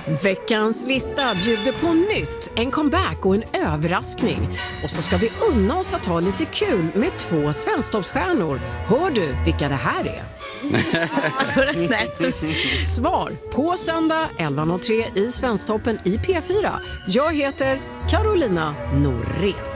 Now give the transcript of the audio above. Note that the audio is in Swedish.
Veckans lista bjuder på nytt, en comeback och en överraskning. Och så ska vi unna oss att ha lite kul med 2 svensktoppsstjärnor. Hör du vilka det här är? Svar på söndag 11.03 i Svensktoppen i P4. Jag heter Carolina Norén.